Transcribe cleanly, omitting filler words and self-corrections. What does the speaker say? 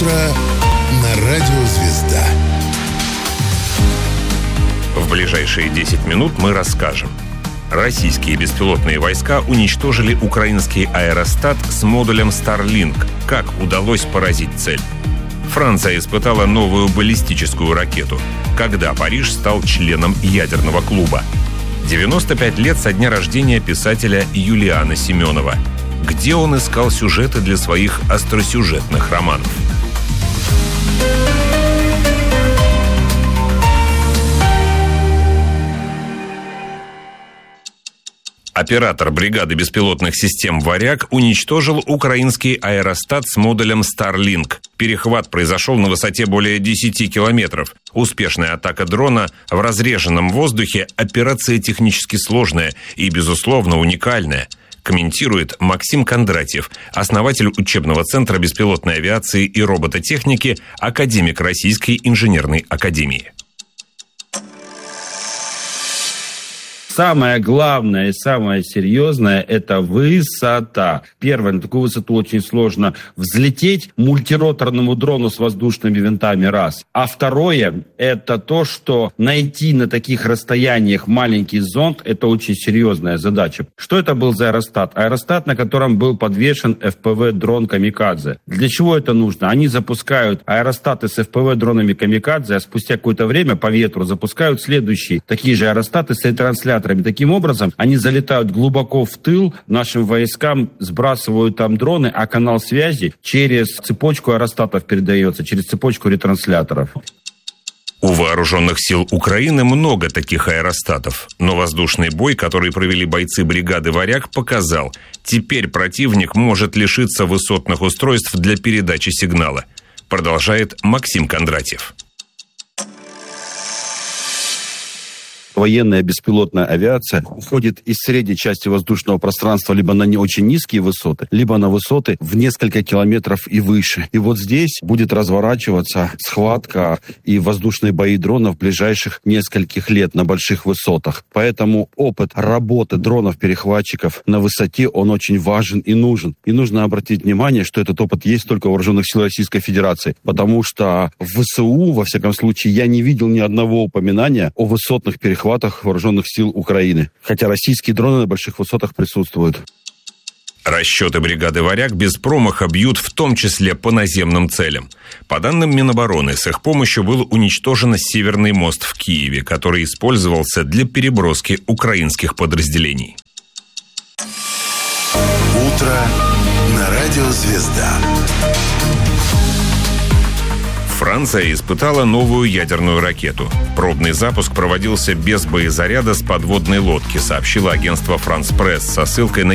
утро на радио «Звезда». В ближайшие 10 минут мы расскажем. Российские беспилотные войска уничтожили украинский аэростат с модулем Starlink. Как удалось поразить цель? Франция испытала новую баллистическую ракету. Когда Париж стал членом ядерного клуба? 95 лет со дня рождения писателя Юлиана Семенова. Где он искал сюжеты для своих остросюжетных романов? Оператор бригады беспилотных систем «Варяг» уничтожил украинский аэростат с модулем Starlink. Перехват произошел на высоте более 10 километров. Успешная атака дрона в разреженном воздухе – операция технически сложная и, безусловно, уникальная, комментирует Максим Кондратьев, основатель учебного центра беспилотной авиации и робототехники, академик Российской инженерной академии. Самое главное и самое серьезное – это высота. Первое, на такую высоту очень сложно взлететь мультироторному дрону с воздушными винтами, раз. А второе – это то, что найти на таких расстояниях маленький зонд – это очень серьезная задача. Что это был за аэростат? Аэростат, на котором был подвешен FPV-дрон «Камикадзе». Для чего это нужно? Они запускают аэростаты с FPV-дронами «Камикадзе», а спустя какое-то время по ветру запускают следующие такие же аэростаты с ретрансляторами. Таким образом, они залетают глубоко в тыл нашим войскам, сбрасывают там дроны, а канал связи через цепочку аэростатов передается, через цепочку ретрансляторов. У вооруженных сил Украины много таких аэростатов, но воздушный бой, который провели бойцы бригады «Варяг», показал, теперь противник может лишиться высотных устройств для передачи сигнала. Продолжает Максим Кондратьев. Военная беспилотная авиация уходит из средней части воздушного пространства либо на не очень низкие высоты, либо на высоты в несколько километров и выше. И вот здесь будет разворачиваться схватка и воздушные бои дронов ближайших нескольких лет на больших высотах. Поэтому опыт работы дронов-перехватчиков на высоте, он очень важен и нужен. И нужно обратить внимание, что этот опыт есть только у вооруженных сил Российской Федерации, потому что в ВСУ, во всяком случае, я не видел ни одного упоминания о высотных перехватах вооруженных сил Украины. Хотя российские дроны на больших высотах присутствуют. Расчеты бригады «Варяг» без промаха бьют в том числе по наземным целям. По данным Минобороны, с их помощью был уничтожен Северный мост в Киеве, который использовался для переброски украинских подразделений. Утро на радио «Звезда». Франция испытала новую ядерную ракету. Пробный запуск проводился без боезаряда с подводной лодки, сообщило агентство «Франс Пресс» со ссылкой на